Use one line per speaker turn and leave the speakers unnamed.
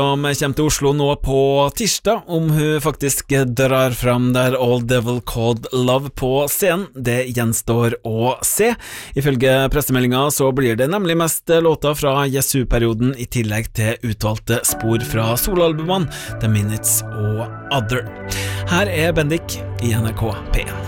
Som kommer til Oslo nå på tirsdag. Om hun faktisk drar fram der All Devil Called Love på scenen, det gjenstår å se. Ifølge pressemeldingen så blir det nemlig mest låter fra Jesu-perioden i tillegg til utvalgte spor fra soloalbumene The Minutes og Other. Her er Bendik i NRK P1.